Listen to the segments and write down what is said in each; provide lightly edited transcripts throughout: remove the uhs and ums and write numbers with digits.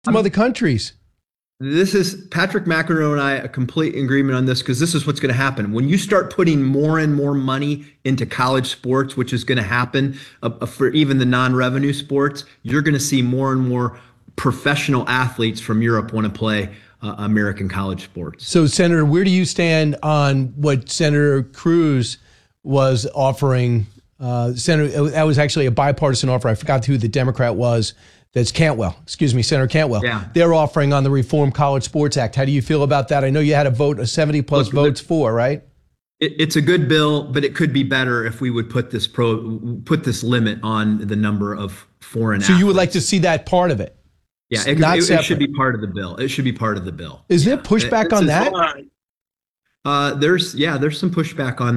from other countries. This is Patrick McEnroe and I a complete agreement on this because this is what's going to happen. When you start putting more and more money into college sports, which is going to happen for even the non-revenue sports, you're going to see more and more professional athletes from Europe want to play American college sports. So, Senator, where do you stand on what Senator Cruz was offering? Senator, that was actually a bipartisan offer. I forgot who the Democrat was. That's Cantwell. Excuse me, Senator Cantwell. Yeah. They're offering on the Reform College Sports Act. How do you feel about that? I know you had a vote, a 70 plus votes for, right? It's a good bill, but it could be better if we would put this limit on the number of foreign athletes. So you would like to see that part of it? Yeah, it should be part of the bill. It should be part of the bill. Is there pushback on that? There's some pushback on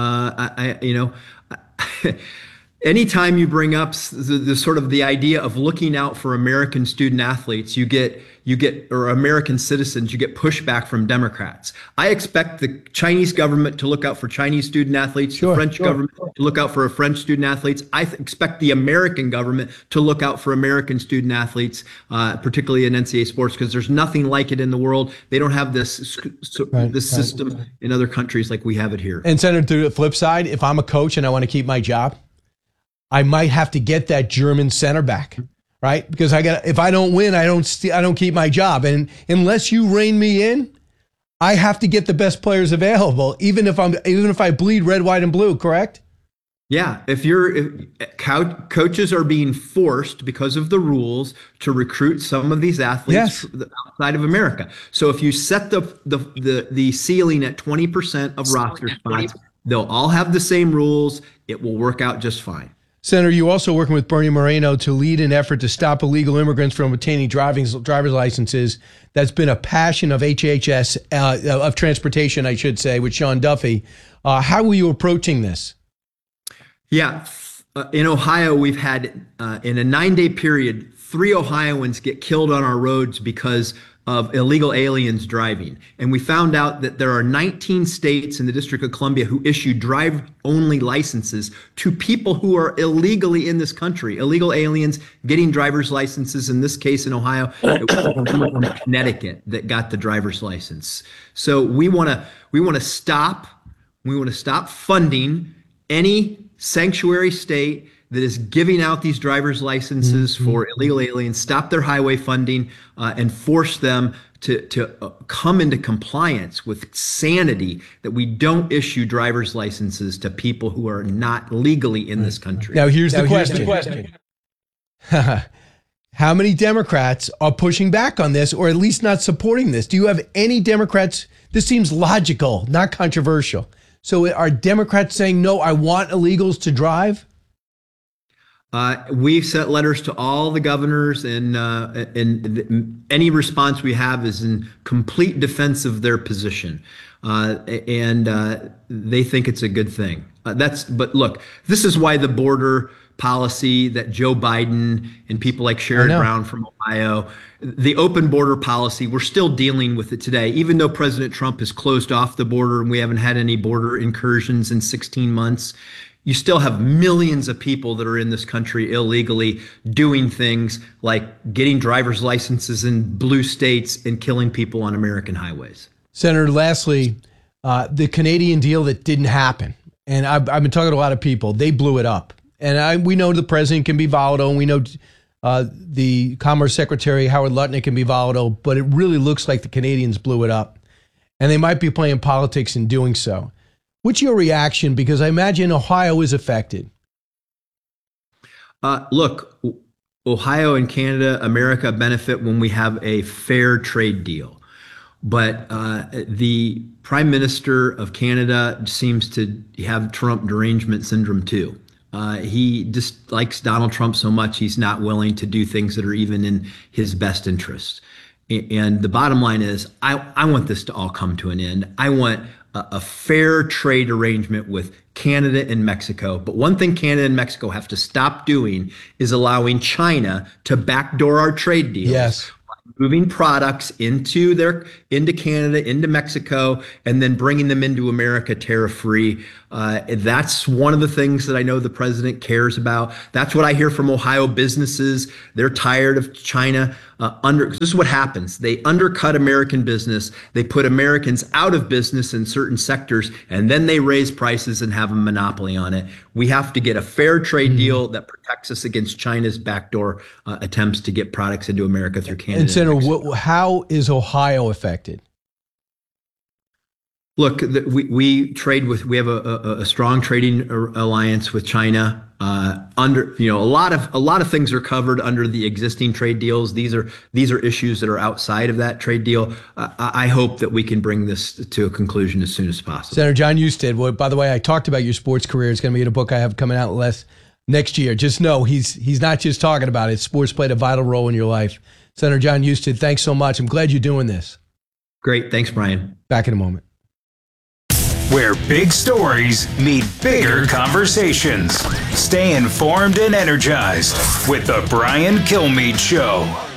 that. Anytime you bring up the sort of the idea of looking out for American student athletes, or American citizens, you get pushback from Democrats. I expect the Chinese government to look out for Chinese student athletes, the French government to look out for French student athletes. I expect the American government to look out for American student athletes, particularly in NCAA sports, because there's nothing like it in the world. They don't have this system in other countries like we have it here. And Senator, to the flip side, if I'm a coach and I want to keep my job, I might have to get that German center back, right? Because if I don't win, I don't keep my job. And unless you rein me in, I have to get the best players available, even if I bleed red, white, and blue. Correct? Yeah. If coaches are being forced because of the rules to recruit some of these athletes outside of America. So if you set the ceiling at 20% of roster spots, they'll all have the same rules. It will work out just fine. Senator, you also working with Bernie Moreno to lead an effort to stop illegal immigrants from obtaining driver's licenses. That's been a passion of HHS, of transportation, I should say, with Sean Duffy. How are you approaching this? Yeah. In Ohio, we've had, in a 9-day period, 3 Ohioans get killed on our roads because of illegal aliens driving. And we found out that there are 19 states in the District of Columbia who issue drive-only licenses to people who are illegally in this country. Illegal aliens getting driver's licenses. In this case, in Ohio, it was someone from Connecticut that got the driver's license. So we want to stop funding any sanctuary state that is giving out these driver's licenses for illegal aliens, stop their highway funding, and force them to come into compliance with sanity that we don't issue driver's licenses to people who are not legally in this country. Now, here's the question. How many Democrats are pushing back on this, or at least not supporting this? Do you have any Democrats? This seems logical, not controversial. So are Democrats saying, no, I want illegals to drive? We've sent letters to all the governors, and any response we have is in complete defense of their position, and they think it's a good thing. But look, this is why the border policy that Joe Biden and people like Sherrod Brown from Ohio, the open border policy, we're still dealing with it today, even though President Trump has closed off the border and we haven't had any border incursions in 16 months. You still have millions of people that are in this country illegally doing things like getting driver's licenses in blue states and killing people on American highways. Senator, lastly, the Canadian deal that didn't happen, and I've been talking to a lot of people, they blew it up. And we know the president can be volatile, and we know the Commerce Secretary, Howard Lutnick, can be volatile, but it really looks like the Canadians blew it up. And they might be playing politics in doing so. What's your reaction? Because I imagine Ohio is affected. Look, Ohio and Canada, America benefit when we have a fair trade deal. But the Prime Minister of Canada seems to have Trump derangement syndrome too. He just likes Donald Trump so much he's not willing to do things that are even in his best interest. And the bottom line is, I want this to all come to an end. I want a fair trade arrangement with Canada and Mexico. But one thing Canada and Mexico have to stop doing is allowing China to backdoor our trade deals. Yes. Moving products into Canada, into Mexico, and then bringing them into America tariff-free. That's one of the things that I know the president cares about. That's what I hear from Ohio businesses. They're tired of China this is what happens. They undercut American business. They put Americans out of business in certain sectors, and then they raise prices and have a monopoly on it. We have to get a fair trade deal that protects us against China's backdoor attempts to get products into America through Canada. And Senator, how is Ohio affected? Look, we trade with. We have a strong trading alliance with China. A lot of things are covered under the existing trade deals. These are issues that are outside of that trade deal. I hope that we can bring this to a conclusion as soon as possible. Senator Jon Husted. Well, by the way, I talked about your sports career. It's going to be in a book I have coming out next year. Just know he's not just talking about it. Sports played a vital role in your life. Senator Jon Husted, thanks so much. I'm glad you're doing this. Great, thanks, Brian. Back in a moment. Where big stories meet bigger conversations. Stay informed and energized with the Brian Kilmeade Show.